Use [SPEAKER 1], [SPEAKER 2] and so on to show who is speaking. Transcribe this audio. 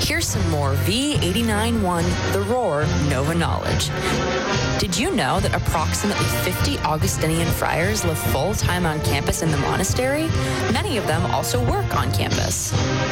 [SPEAKER 1] Here's some more V89.1 The Roar Nova knowledge. Did you know that approximately 50 Augustinian friars live full-time on campus in the monastery? Many of them also work on campus.